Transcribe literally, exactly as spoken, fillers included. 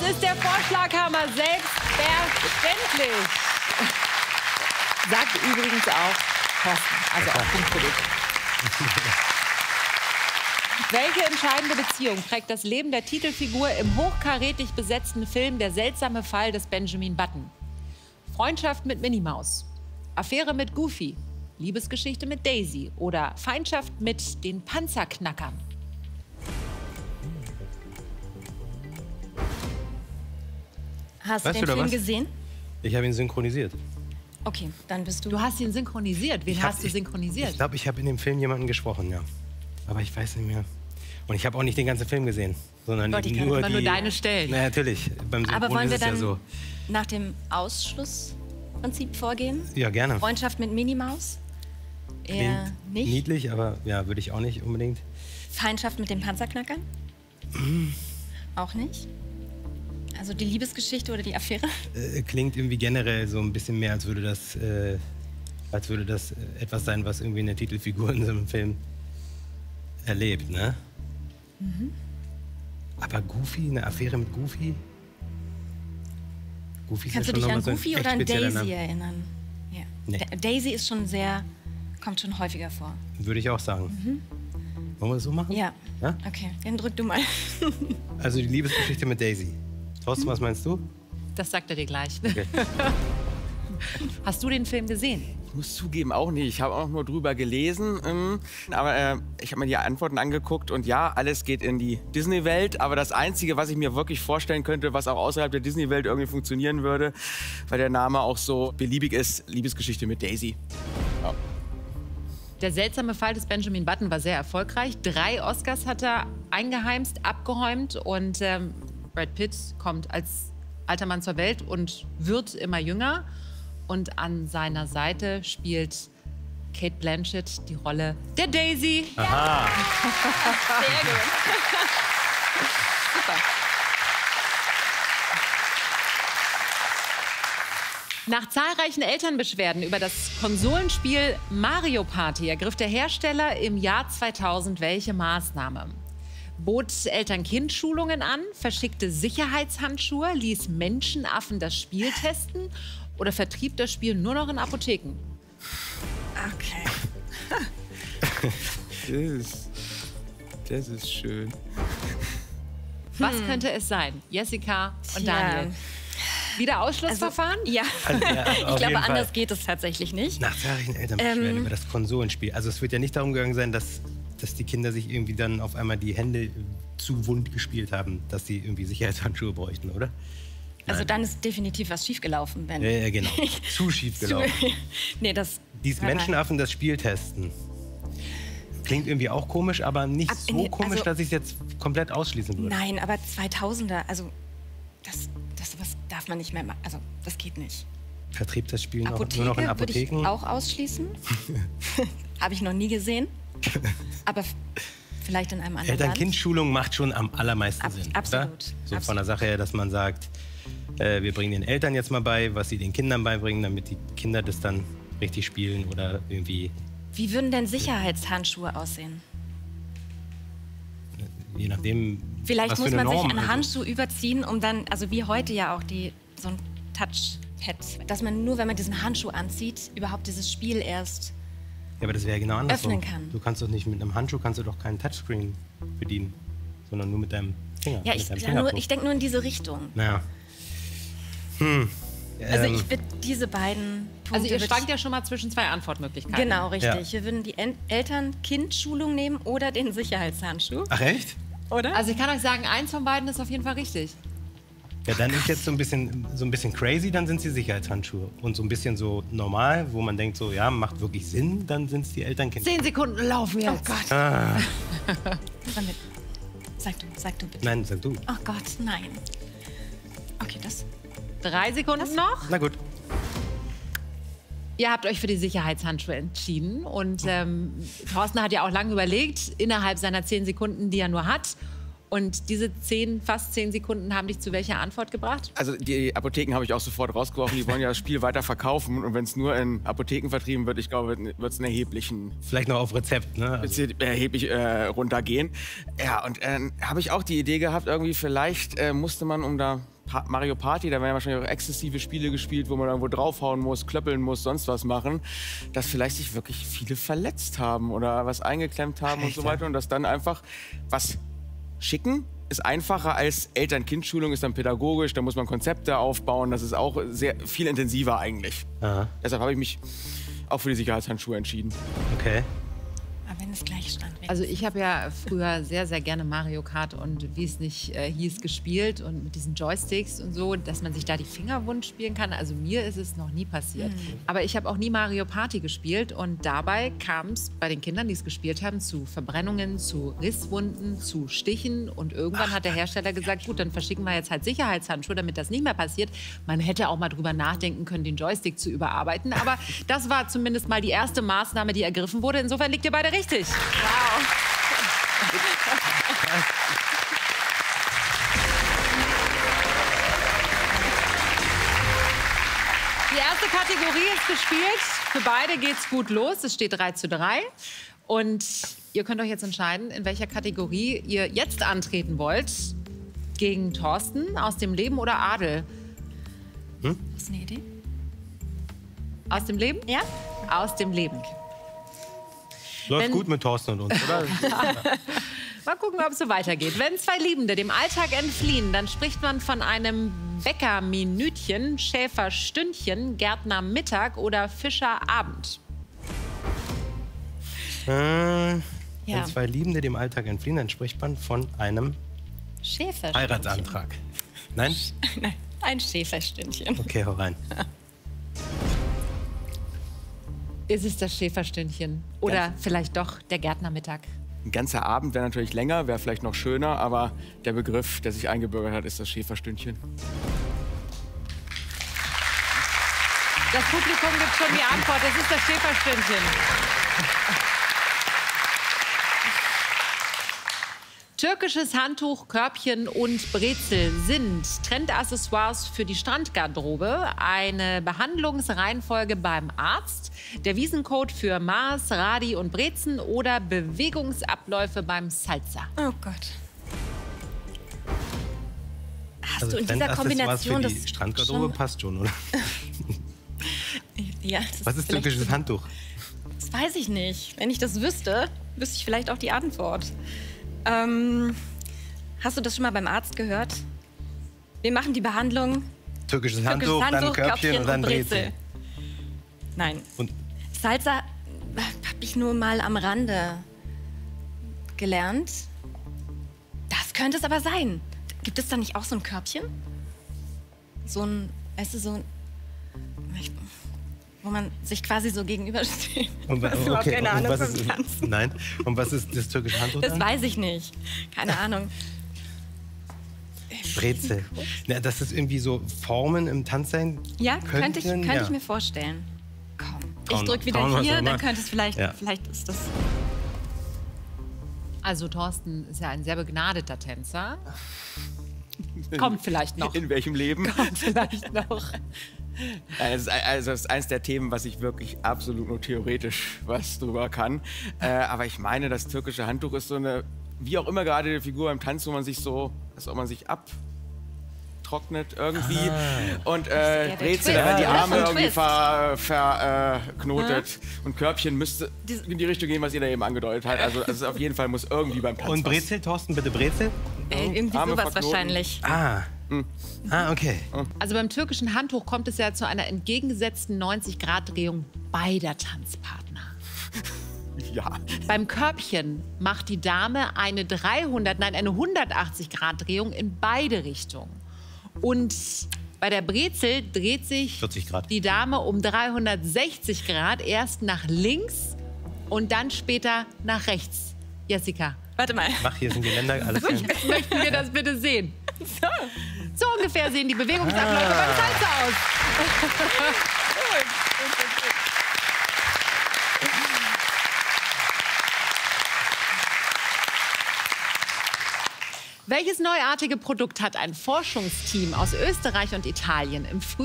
ist der Vorschlaghammer, selbstverständlich. Sagt übrigens auch Thorsten, also auch Punkt für dich. Welche entscheidende Beziehung prägt das Leben der Titelfigur im hochkarätig besetzten Film Der seltsame Fall des Benjamin Button? Freundschaft mit Minnie Maus, Affäre mit Goofy, Liebesgeschichte mit Daisy oder Feindschaft mit den Panzerknackern? Hast Weißt du den du da Film was? gesehen? Ich habe ihn synchronisiert. Okay, dann bist du... Du hast ihn synchronisiert. Wen Ich hab- hast du synchronisiert? Ich glaube, ich habe in dem Film jemanden gesprochen, ja. Aber ich weiß nicht mehr. Und ich habe auch nicht den ganzen Film gesehen, sondern Wollte ich gerade- nur Aber die... nur deine Stellen. Na, natürlich. Beim Synchron Aber wollen ist wir es ja dann so. nach dem Ausschlussprinzip vorgehen? Ja, gerne. Freundschaft mit Minnie Maus? Eher Klingt nicht. niedlich, aber ja, würde ich auch nicht unbedingt. Feindschaft mit den Panzerknackern? Auch nicht. Also die Liebesgeschichte oder die Affäre? Äh, klingt irgendwie generell so ein bisschen mehr, als würde das, äh, als würde das äh, etwas sein, was irgendwie eine Titelfigur in so einem Film erlebt, ne? Mhm. Aber Goofy, eine Affäre mit Goofy? Goofy ist Kannst ja du schon dich noch an mal so ein Goofy echt oder an spezieller Daisy Name. erinnern? Ja. Nee. Da- Daisy ist schon sehr, kommt schon häufiger vor. Würde ich auch sagen. Wollen wir das so machen? Ja. Ja? Okay, dann drück du mal. Also die Liebesgeschichte mit Daisy. Thorsten, was meinst du? Das sagt er dir gleich. Okay. Hast du den Film gesehen? Ich muss zugeben, auch nicht. Ich habe auch nur drüber gelesen. Ähm, aber äh, ich habe mir die Antworten angeguckt und ja, alles geht in die Disney-Welt. Aber das Einzige, was ich mir wirklich vorstellen könnte, was auch außerhalb der Disney-Welt irgendwie funktionieren würde, weil der Name auch so beliebig ist, Liebesgeschichte mit Daisy. Ja. Der seltsame Fall des Benjamin Button war sehr erfolgreich. Drei Oscars hat er eingeheimst, abgeräumt. Und ähm, Brad Pitt kommt als alter Mann zur Welt und wird immer jünger. Und an seiner Seite spielt Cate Blanchett die Rolle der Daisy. Aha. Sehr gut. Super. Nach zahlreichen Elternbeschwerden über das Konsolenspiel Mario Party ergriff der Hersteller im Jahr zweitausend welche Maßnahme? Bot Eltern-Kind-Schulungen an, verschickte Sicherheitshandschuhe, ließ Menschenaffen das Spiel testen oder vertrieb das Spiel nur noch in Apotheken? Okay. Das ist, das ist schön. Was könnte es sein? Jessica und Tja. Daniel. Wieder Ausschlussverfahren? Ja. Also, ja, auf Ich jeden glaube, Fall. anders geht es tatsächlich nicht. Nach zahlreichen Elternbeschwerden Ähm. über das Konsolenspiel. Also es wird ja nicht darum gegangen sein, dass, dass die Kinder sich irgendwie dann auf einmal die Hände zu wund gespielt haben, dass sie irgendwie Sicherheitshandschuhe bräuchten, oder? Also Nein. dann ist definitiv was schiefgelaufen, wenn... Ja, ja, genau. Zu schief gelaufen. Nee, das... Dies Menschenaffen das Spiel testen. Klingt irgendwie auch komisch, aber nicht Ab- so nee, komisch, also- dass ich es jetzt komplett ausschließen würde. Nein, aber zweitausender, also das, das was darf man nicht mehr machen. Also das geht nicht. Vertrieb das Spiel noch, Apotheke nur noch in würde ich Apotheken. auch ausschließen. Habe ich noch nie gesehen. Aber f- vielleicht in einem anderen Land. Eltern-Kind-Schulung macht schon am allermeisten Ab- Sinn. absolut, Oder? So von absolut. der Sache her, dass man sagt, äh, wir bringen den Eltern jetzt mal bei, was sie den Kindern beibringen, damit die Kinder das dann richtig spielen oder irgendwie, Wie würden denn Sicherheitshandschuhe aussehen? je nachdem, Vielleicht was muss für eine man sich Norm, einen also. Handschuh überziehen, um dann, also wie heute ja auch die, so ein Touchpad, dass man nur, wenn man diesen Handschuh anzieht, überhaupt dieses Spiel erst... Ja, aber das wäre ja genau andersrum. öffnen kann. Du kannst doch nicht mit einem Handschuh, kannst du doch keinen Touchscreen bedienen, sondern nur mit deinem Finger. Ja, mit ich, deinem ja, nur, Fingerabdruck. ich denke nur in diese Richtung. Naja. Hm. Also Ähm, ich würde diese beiden Punkte... Also ihr würd schwankt ich, ja schon mal zwischen zwei Antwortmöglichkeiten. Genau, richtig. Ja. Wir würden die En- Eltern-Kind-Schulung nehmen oder den Sicherheitshandschuh. Ach echt? Oder? Also ich kann euch sagen, eins von beiden ist auf jeden Fall richtig. Ja, dann ist jetzt so ein bisschen, so ein bisschen crazy, dann sind es die Sicherheitshandschuhe. Und so ein bisschen so normal, wo man denkt so, ja, macht wirklich Sinn, dann sind es die Elternkinder. Zehn Sekunden laufen jetzt. Oh Gott. Ah, Damit. Sag du, sag du bitte. nein, sag du. Oh Gott, nein. Okay, das... Drei Sekunden noch. Na gut. Ihr habt euch für die Sicherheitshandschuhe entschieden. Und ähm, Thorsten hat ja auch lange überlegt, innerhalb seiner zehn Sekunden, die er nur hat. Und diese zehn, fast zehn Sekunden haben dich zu welcher Antwort gebracht? Also die Apotheken habe ich auch sofort rausgeworfen. Die wollen ja das Spiel weiter verkaufen. Und wenn es nur in Apotheken vertrieben wird, ich glaube, wird es einen erheblichen Vielleicht noch auf Rezept, ne? Also, wird erheblich äh, runtergehen. Ja, und äh, habe ich auch die Idee gehabt, irgendwie vielleicht äh, musste man, um da pa Mario Party, da werden ja wahrscheinlich auch exzessive Spiele gespielt, wo man irgendwo draufhauen muss, klöppeln muss, sonst was machen, dass vielleicht sich wirklich viele verletzt haben oder was eingeklemmt haben Echt, und so weiter. Und dass dann einfach was schicken ist einfacher als Eltern-Kind-Schulung, ist dann pädagogisch, da muss man Konzepte aufbauen, das ist auch sehr viel intensiver eigentlich. Aha. Deshalb habe ich mich auch für die Sicherheitshandschuhe entschieden. Okay. Aber wenn es gleich stand. Also ich habe ja früher sehr, sehr gerne Mario Kart und wie es nicht äh, hieß, gespielt und mit diesen Joysticks und so, dass man sich da die Finger wund spielen kann. Also mir ist es noch nie passiert. Mhm. Aber ich habe auch nie Mario Party gespielt und dabei kam es bei den Kindern, die es gespielt haben, zu Verbrennungen, zu Risswunden, zu Stichen und irgendwann Ach, hat der Hersteller gesagt, gut, dann verschicken wir jetzt halt Sicherheitshandschuhe, damit das nicht mehr passiert. Man hätte auch mal drüber nachdenken können, den Joystick zu überarbeiten, aber das war zumindest mal die erste Maßnahme, die ergriffen wurde. Insofern liegt ihr beide richtig. Wow. Die erste Kategorie ist gespielt. Für beide geht's gut los. Es steht drei zu drei. Und ihr könnt euch jetzt entscheiden, in welcher Kategorie ihr jetzt antreten wollt. Gegen Thorsten, aus dem Leben oder Adel? Hm? Hast du eine Idee? Aus dem Leben? Ja. Aus dem Leben. Läuft Wenn, gut mit Thorsten und uns, oder? Mal gucken, ob es so weitergeht. Wenn zwei Liebende dem Alltag entfliehen, dann spricht man von einem Bäckerminütchen, Schäferstündchen, Gärtnermittag oder Fischerabend. Äh, ja. Wenn zwei Liebende dem Alltag entfliehen, dann spricht man von einem Heiratsantrag. Nein? Nein, ein Schäferstündchen. Okay, hau rein. Ist es das Schäferstündchen? Oder ja. vielleicht doch der Gärtnermittag? Ein ganzer Abend wäre natürlich länger, wäre vielleicht noch schöner, aber der Begriff, der sich eingebürgert hat, ist das Schäferstündchen. Das Publikum gibt schon die Antwort, es ist das Schäferstündchen. Türkisches Handtuch, Körbchen und Brezel sind Trendaccessoires für die Strandgarderobe, eine Behandlungsreihenfolge beim Arzt, der Wiesencode für Mars, Radi und Brezen oder Bewegungsabläufe beim Salsa. Oh Gott. Hast also du in dieser Kombination für die das Strandgarderobe schon... passt schon, oder? ja, das Was ist türkisches Handtuch? Das weiß ich nicht. Wenn ich das wüsste, wüsste ich vielleicht auch die Antwort. Ähm, hast du das schon mal beim Arzt gehört? Wir machen die Behandlung. Türkisches Handtuch, Handtuch dann Körbchen, Körbchen und dann Brezel. Brezel. Nein. Und? Salsa habe ich nur mal am Rande gelernt. Das könnte es aber sein. Gibt es da nicht auch so ein Körbchen? So ein, weißt du, so ein... wo man sich quasi so gegenübersteht. Und, okay, okay, keine Ahnung und was ist, nein. Und was ist das türkische Handtuch Das dann? weiß ich nicht. Keine Ahnung. Brezel. Na, dass das irgendwie so Formen im Tanz sein Ja, könnten? könnte ich, könnte ja. ich mir vorstellen. Komm, Trauen, ich drück wieder trauen hier, dann könnte es vielleicht, ja. vielleicht ist das... Also Thorsten ist ja ein sehr begnadeter Tänzer. Kommt vielleicht noch. In welchem Leben? Kommt vielleicht noch. Das ist, also das ist eines der Themen, was ich wirklich absolut nur theoretisch was drüber kann. Äh, aber ich meine, das türkische Handtuch ist so eine, wie auch immer gerade die Figur im Tanz, wo man sich so, als ob man sich abtrocknet irgendwie. Ah. Und äh, Brezel, da werden die Arme irgendwie verknotet. Ver, äh, hm? Und Körbchen müsste in die Richtung gehen, was ihr da eben angedeutet habt. Also, also auf jeden Fall muss irgendwie beim Tanz. Und Brezel, Thorsten, bitte Brezel? Äh, irgendwie Arme sowas verknoten. wahrscheinlich. Ah. Hm. Ah, okay. Also beim türkischen Handtuch kommt es ja zu einer entgegengesetzten neunzig Grad Drehung beider Tanzpartner. Ja. Beim Körbchen macht die Dame eine dreihundert, nein, eine hundertachtzig Grad Drehung in beide Richtungen. Und bei der Brezel dreht sich vierzig Grad. Die Dame um dreihundertsechzig Grad, erst nach links und dann später nach rechts. Jessica. Warte mal. Mach, hier sind die Länder, alles So, jetzt möchten wir das bitte sehen. So, so ungefähr sehen die Bewegungsabläufe ah. beim Salsa aus. Welches neuartige Produkt hat ein Forschungsteam aus Österreich und Italien im Frühjahr